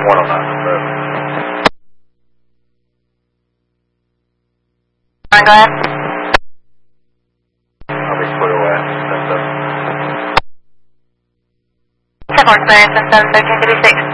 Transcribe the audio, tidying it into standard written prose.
109. Go ahead. I'll be clear away. 7 Experience and 713 to be 6.